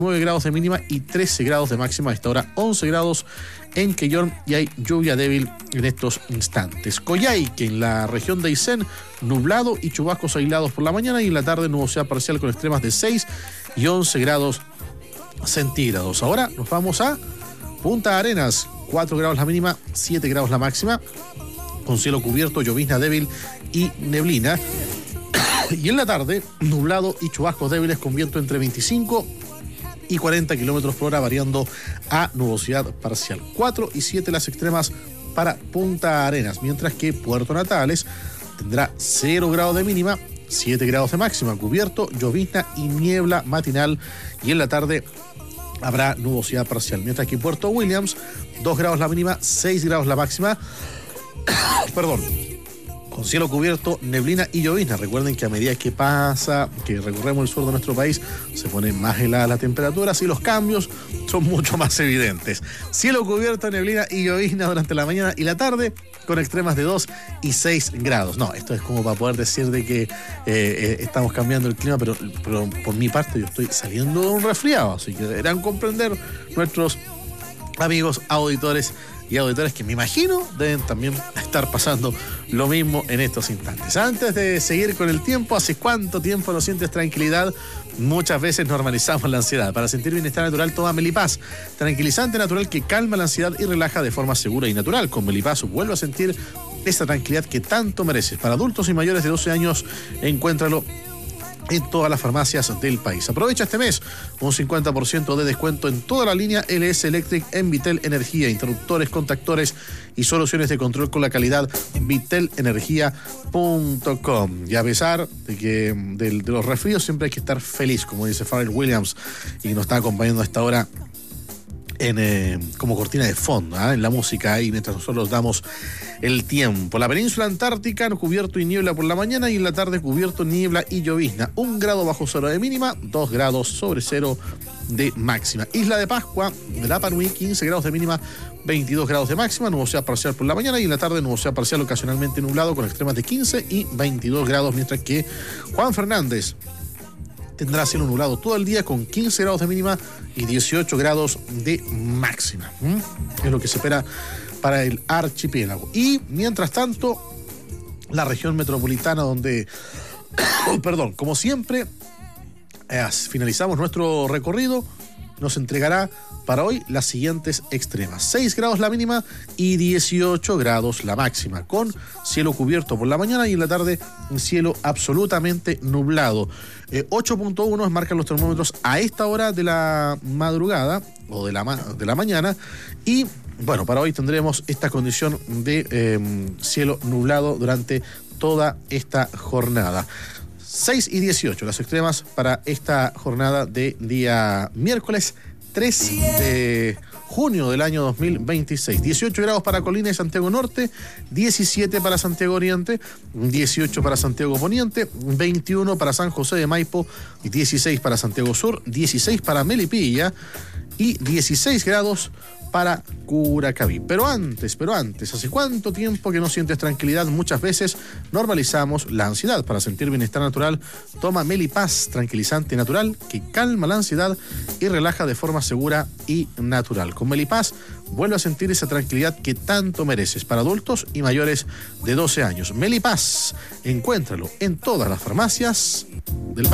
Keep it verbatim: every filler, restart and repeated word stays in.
nueve grados de mínima y trece grados de máxima. A esta hora once grados en Quellón y hay lluvia débil en estos instantes. Coyhaique, en la región de Aysén, nublado y chubascos aislados por la mañana, y en la tarde nubosidad parcial con extremas de seis y once grados centígrados. Ahora nos vamos a Punta Arenas, cuatro grados la mínima, siete grados la máxima, con cielo cubierto, llovizna débil y neblina. Y en la tarde, nublado y chubascos débiles con viento entre veinticinco y cuarenta kilómetros por hora, variando a nubosidad parcial. cuatro y siete las extremas para Punta Arenas, mientras que Puerto Natales tendrá cero grados de mínima, siete grados de máxima, cubierto, llovizna y niebla matinal, y en la tarde habrá nubosidad parcial, mientras que Puerto Williams, dos grados la mínima, seis grados la máxima, perdón, con cielo cubierto, neblina y llovizna. Recuerden que a medida que pasa, que recorremos el sur de nuestro país, se pone más helada la temperatura, así los cambios son mucho más evidentes. Cielo cubierto, neblina y llovizna durante la mañana y la tarde, con extremas de dos y seis grados. No, esto es como para poder decir de que eh, eh, estamos cambiando el clima, pero, pero por mi parte yo estoy saliendo de un resfriado, así que deberán comprender nuestros amigos auditores y auditores, que me imagino deben también estar pasando lo mismo en estos instantes. Antes de seguir con el tiempo, ¿hace cuánto tiempo no sientes tranquilidad? Muchas veces normalizamos la ansiedad. Para sentir bienestar natural, toma Melipaz, tranquilizante natural que calma la ansiedad y relaja de forma segura y natural. Con Melipaz vuelve a sentir esa tranquilidad que tanto mereces. Para adultos y mayores de doce años, encuéntralo en todas las farmacias del país. Aprovecha este mes un cincuenta por ciento de descuento en toda la línea L S Electric en Vitel Energía, interruptores, contactores y soluciones de control con la calidad vitel energía punto com. Y a pesar de que de, de los resfríos, siempre hay que estar feliz, como dice Pharrell Williams, y nos está acompañando a esta hora en, eh, como cortina de fondo, ¿eh? en la música, y mientras nosotros damos el tiempo. La península antártica, cubierto y niebla por la mañana, y en la tarde cubierto, niebla y llovizna. Un grado bajo cero de mínima, dos grados sobre cero de máxima. Isla de Pascua, de Rapa Nui, quince grados de mínima, veintidós grados de máxima, nubosidad parcial por la mañana, y en la tarde nubosidad parcial ocasionalmente nublado con extremas de quince y veintidós grados, mientras que Juan Fernández tendrá cielo nublado todo el día con quince grados de mínima y dieciocho grados de máxima. ¿Mm? Es lo que se espera para el archipiélago. Y mientras tanto, la región metropolitana, donde, perdón, como siempre, eh, finalizamos nuestro recorrido, nos entregará para hoy las siguientes extremas: seis grados la mínima y dieciocho grados la máxima, con cielo cubierto por la mañana, y en la tarde cielo absolutamente nublado. eh, ocho punto uno marcan los termómetros a esta hora de la madrugada o de la, ma- de la mañana, y bueno, para hoy tendremos esta condición de eh, cielo nublado durante toda esta jornada. seis y dieciocho las extremas para esta jornada de día miércoles tres de junio del año dos mil veintiséis. dieciocho grados para Colina y Santiago Norte, diecisiete para Santiago Oriente, dieciocho para Santiago Poniente, veintiuno para San José de Maipo, dieciséis para Santiago Sur, dieciséis para Melipilla y dieciséis grados para Curacaví. Pero antes, pero antes, ¿hace cuánto tiempo que no sientes tranquilidad? Muchas veces normalizamos la ansiedad. Para sentir bienestar natural, toma Melipaz, tranquilizante natural que calma la ansiedad y relaja de forma segura y natural. Con Melipaz vuelve a sentir esa tranquilidad que tanto mereces. Para adultos y mayores de doce años. Melipaz, encuéntralo en todas las farmacias del país.